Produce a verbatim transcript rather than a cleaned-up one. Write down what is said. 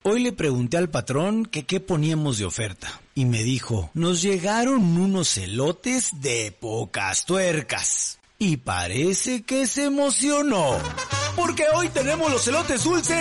Hoy le pregunté al patrón que qué poníamos de oferta y me dijo, nos llegaron unos elotes de pocas tuercas. Y parece que se emocionó, porque hoy tenemos los elotes dulces